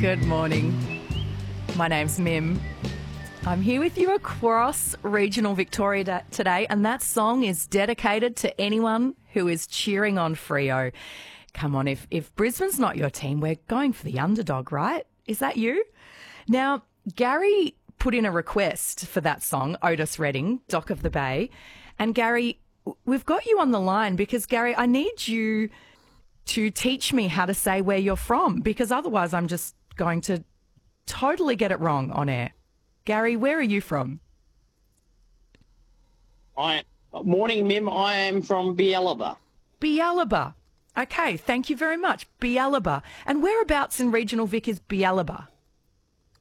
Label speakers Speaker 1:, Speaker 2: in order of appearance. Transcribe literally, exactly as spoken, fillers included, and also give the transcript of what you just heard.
Speaker 1: Good morning. My name's Mim. I'm here with you across regional Victoria da- today, and that song is dedicated to anyone who is cheering on Freo. Come on, if, if Brisbane's not your team, we're going for the underdog, right? Is that you? Now, Gary put in a request for that song, Otis Redding, Dock of the Bay. And Gary, we've got you on the line because, Gary, I need you to teach me how to say where you're from, because otherwise I'm just going to totally get it wrong on air. Gary, where are you from?
Speaker 2: I morning, Mim. I am from Bialaba.
Speaker 1: Bialaba. Okay, thank you very much. Bialaba. And whereabouts in regional Vic is Bialaba?